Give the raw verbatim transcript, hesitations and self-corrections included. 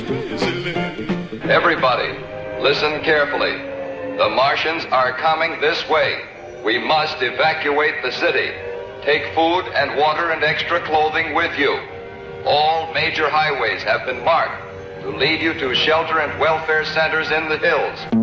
Everybody, listen carefully. The Martians are coming this way. We must evacuate the city. Take food and water and extra clothing with you. All major highways have been marked to lead you to shelter and welfare centers in the hills.